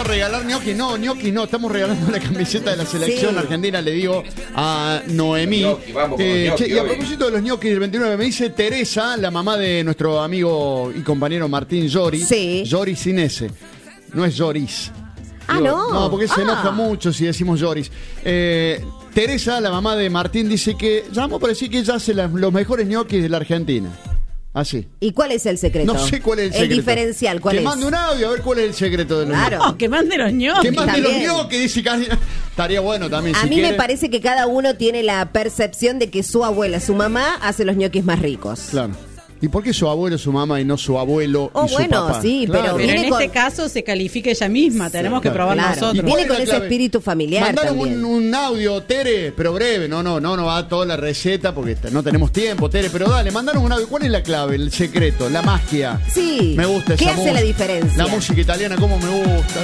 regalar gnocchi. No, estamos regalando la camiseta de la selección argentina, le digo a Noemí. Vamos con los gnocchi y a hoy. propósito de los gnocchi del 29, me dice Teresa, la mamá de nuestro amigo y compañero Martín Llori. Sí. Llori sin S. No es Lloris. No. No, porque se enoja mucho si decimos Lloris. Teresa, la mamá de Martín, dice que llamó para decir que ella hace los mejores ñoquis de la Argentina. Así. ¿Y cuál es el secreto? No sé cuál es el secreto. El diferencial, ¿cuál es? Que mande un audio a ver cuál es el secreto de los Claro. ñoquis. No, que mande los ñoquis. Que mande los También. ñoquis, dice que estaría bueno también. A si mí quiere. me parece que cada uno tiene la percepción de que su abuela, su mamá, hace los ñoquis más ricos. Claro. ¿Y por qué su abuelo, su mamá y no su abuelo y su bueno, papá? sí, Claro. Pero viene en con- este caso se califica ella misma, tenemos que probar Claro. nosotros. ¿Y cuál Viene es con la ese clave? espíritu familiar Mandaron también. un audio, Tere, pero breve. No va toda la receta porque no tenemos tiempo, Tere. Pero dale, mandaron un audio. ¿Cuál es la clave, el secreto, la magia? Sí. Me gusta ¿Qué esa hace la música. diferencia? La música italiana, cómo me gusta.